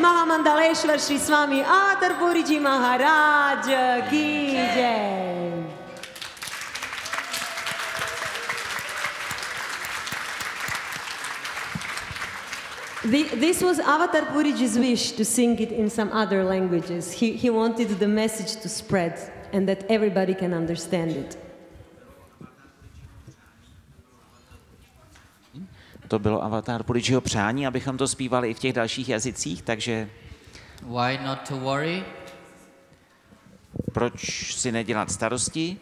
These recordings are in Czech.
Mahamandaleshwar Shri Swami Atarpuriji Maharaj ki jai. This was Avatar Puriji's wish to sing it in some other languages. He wanted the message to spread and that everybody can understand it. To bylo Avatar Purijiho přání, abychom to zpívali i v těch dalších jazycích, takže why not to worry? Proč si nedělat starosti?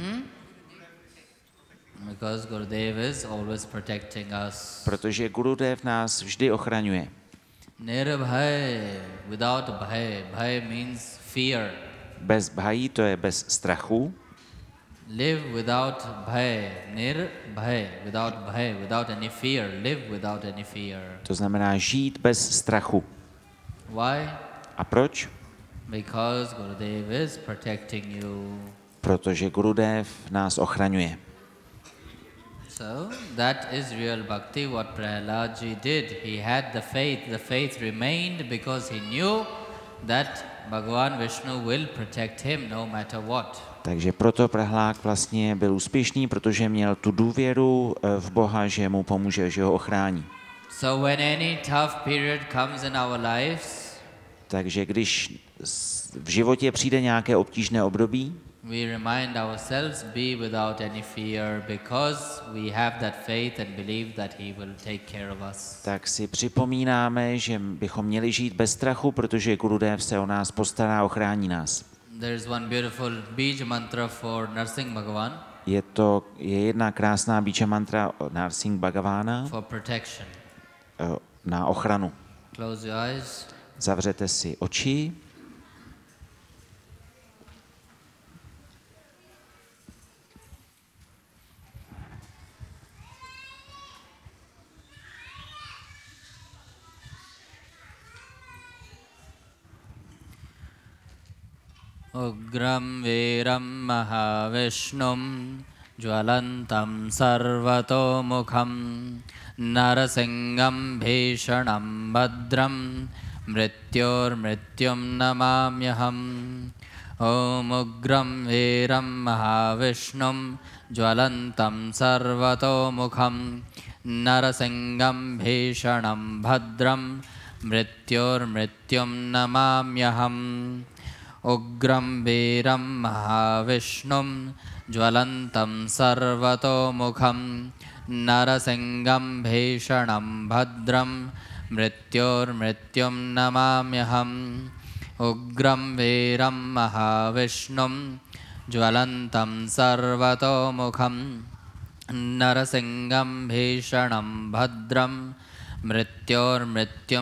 Because Gurudev is always protecting us. Protože Gurudev nás vždy ochraňuje. Nirbhay, without bhay. Bhay means fear. Bez bhají, to je bez strachu. Live without bhay. Nirbhay, without bhay, without any fear. Live without any fear. To znamená žít bez strachu. Why? A proč? Because Gurudev is protecting you. Protože Gurudev nás ochraňuje. So that is real bhakti, what Prahlad ji did. He had the faith. The faith remained because he knew that Bhagavan Vishnu will protect him no matter what. Takže proto Prahlad vlastně byl úspěšný, protože měl tu důvěru v Boha, že mu pomůže, že ho ochrání. So when any tough period comes in our lives, takže když v životě přijde nějaké obtížné období, we remind ourselves be without any fear because we have that faith and believe that he will take care of us. Tak si připomínáme, že bychom měli žít bez strachu, protože Gurudev se o nás postará a ochrání nás. There's one beautiful bija mantra for Narsingh Bhagavan. Je jedna krásná bija mantra od Narsingh Bhagavana for protection. Na ochranu. Close your eyes. Zavřete si oči. Ugram Veeram Mahavishnum Jwalantam Sarvatomukham Narasingam Bhishanam Bhadram Mrityor Mrityum Namamyaham Om Ugram Veeram Mahavishnum Jwalantam Sarvatomukham Narasingam Bhishanam Bhadram Mrityor Mrityum Namamyaham Ugram Veeram Mahavishnum Jwalantam Sarvatomukham Narasingam Bhishanam Bhadram Mrityor Mrityum Namamyaham Ugram Veeram Mahavishnum Jwalantam Sarvatomukham Narasingam Bhishanam Bhadram Mrityor Mrityum